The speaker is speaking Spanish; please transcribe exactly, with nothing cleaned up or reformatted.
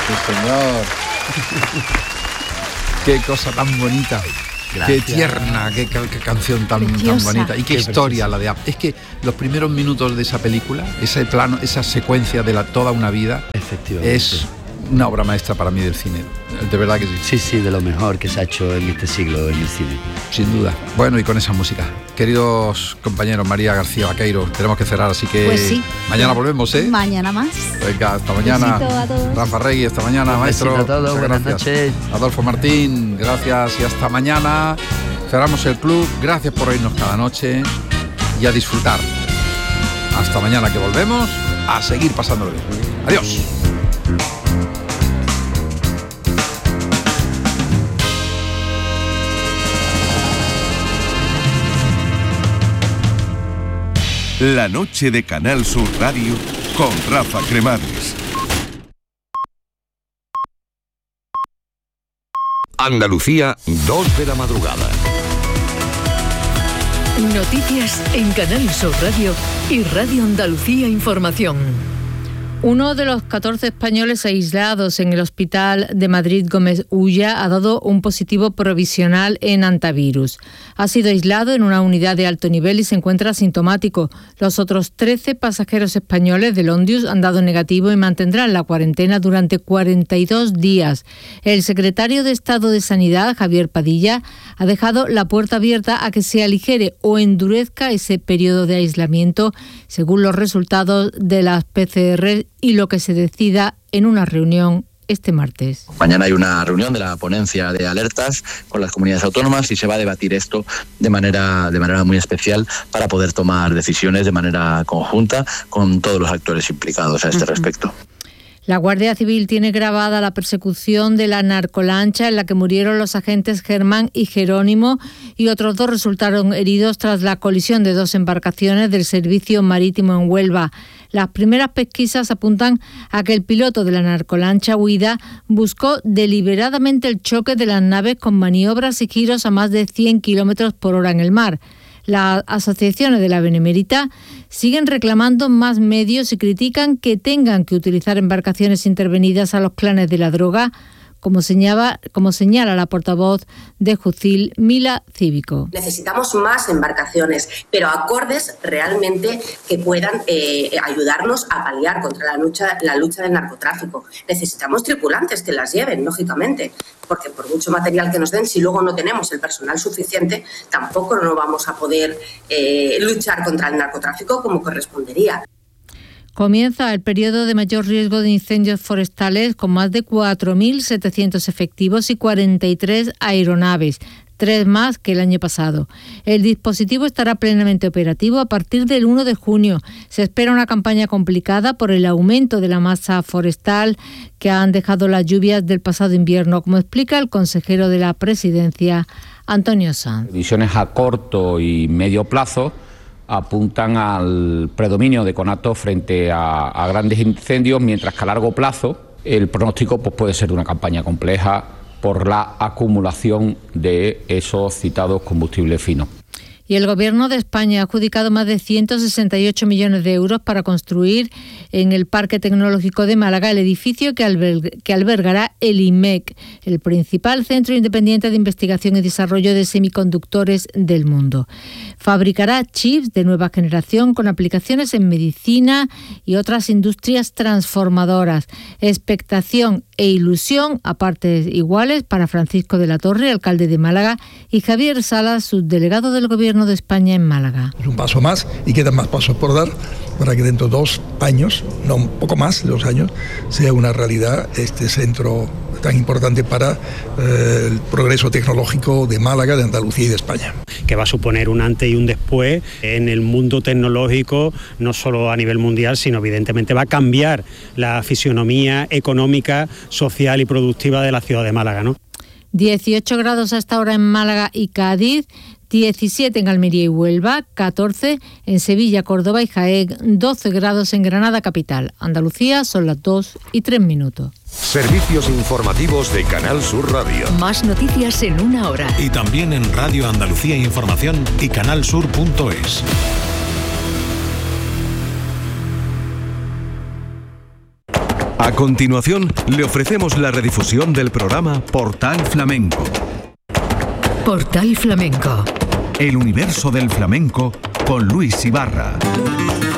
Sí, señor. Qué cosa tan bonita. Gracias. Qué tierna, qué, qué, qué canción tan, tan bonita. Y qué, qué historia la de... Es que los primeros minutos de esa película, ese plano, esa secuencia de la, toda una vida, efectivamente, es una obra maestra para mí del cine. De verdad que sí. Sí, sí, de lo mejor que se ha hecho en este siglo en el cine. Sin duda. Bueno, y con esa música. Queridos compañeros, María García Vaqueiro, tenemos que cerrar, así que pues sí. Mañana volvemos, ¿eh? Mañana más. Venga, hasta mañana. A todos. Rafa Regui, hasta mañana, maestro. A todos, buenas noches. Adolfo Martín, gracias y hasta mañana. Cerramos el club, gracias por oírnos cada noche y a disfrutar. Hasta mañana que volvemos a seguir pasándolo bien. Adiós. La noche de Canal Sur Radio con Rafa Cremades. Andalucía, dos de la madrugada. Noticias en Canal Sur Radio y Radio Andalucía Información. Uno de los catorce españoles aislados en el hospital de Madrid Gómez Ulla ha dado un positivo provisional en antivirus. Ha sido aislado en una unidad de alto nivel y se encuentra asintomático. Los otros trece pasajeros españoles del Ondius han dado negativo y mantendrán la cuarentena durante cuarenta y dos días. El secretario de Estado de Sanidad, Javier Padilla, ha dejado la puerta abierta a que se aligere o endurezca ese periodo de aislamiento según los resultados de las P C R y lo que se decida en una reunión este martes. Mañana hay una reunión de la ponencia de alertas con las comunidades autónomas y se va a debatir esto de manera, de manera muy especial para poder tomar decisiones de manera conjunta con todos los actores implicados a este uh-huh. respecto. La Guardia Civil tiene grabada la persecución de la narcolancha en la que murieron los agentes Germán y Jerónimo y otros dos resultaron heridos tras la colisión de dos embarcaciones del servicio marítimo en Huelva. Las primeras pesquisas apuntan a que el piloto de la narcolancha huida buscó deliberadamente el choque de las naves con maniobras y giros a más de cien kilómetros por hora en el mar. Las asociaciones de la Benemérita siguen reclamando más medios y critican que tengan que utilizar embarcaciones intervenidas a los clanes de la droga, como señala, como señala la portavoz de Jucil, Mila Cívico. Necesitamos más embarcaciones, pero acordes realmente que puedan eh, ayudarnos a paliar contra la lucha, la lucha del narcotráfico. Necesitamos tripulantes que las lleven, lógicamente, porque por mucho material que nos den, si luego no tenemos el personal suficiente, tampoco no vamos a poder eh, luchar contra el narcotráfico como correspondería. Comienza el periodo de mayor riesgo de incendios forestales con más de cuatro mil setecientos efectivos y cuarenta y tres aeronaves, tres más que el año pasado. El dispositivo estará plenamente operativo a partir del uno de junio. Se espera una campaña complicada por el aumento de la masa forestal que han dejado las lluvias del pasado invierno, como explica el consejero de la Presidencia, Antonio Sanz. Visiones a corto y medio plazo apuntan al predominio de conato frente a, a grandes incendios, mientras que a largo plazo el pronóstico pues, puede ser de una campaña compleja por la acumulación de esos citados combustibles finos. Y el Gobierno de España ha adjudicado más de ciento sesenta y ocho millones de euros para construir en el Parque Tecnológico de Málaga el edificio que, alberg- que albergará el I M E C, el principal centro independiente de investigación y desarrollo de semiconductores del mundo. Fabricará chips de nueva generación con aplicaciones en medicina y otras industrias transformadoras. Expectación e ilusión a partes iguales para Francisco de la Torre, alcalde de Málaga, y Javier Salas, subdelegado del Gobierno de España en Málaga. Es un paso más y quedan más pasos por dar para que dentro de dos años, no un poco más de dos años, sea una realidad este centro tan importante para eh, el progreso tecnológico de Málaga, de Andalucía y de España. Que va a suponer un antes y un después en el mundo tecnológico, no solo a nivel mundial, sino evidentemente va a cambiar la fisionomía económica, social y productiva de la ciudad de Málaga, ¿no? dieciocho grados hasta ahora en Málaga y Cádiz, diecisiete en Almería y Huelva, catorce en Sevilla, Córdoba y Jaén, doce grados en Granada capital. Andalucía son las dos y tres minutos. Servicios informativos de Canal Sur Radio. Más noticias en una hora. Y también en Radio Andalucía Información y canalsur punto es. A continuación, le ofrecemos la redifusión del programa Portal Flamenco. Portal Flamenco. El universo del flamenco con Luis Ibarra.